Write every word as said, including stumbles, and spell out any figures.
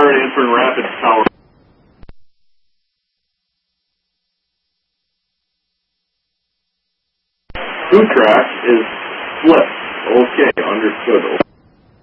Start answering Rapids Tower. Two track is flipped. Okay, understood.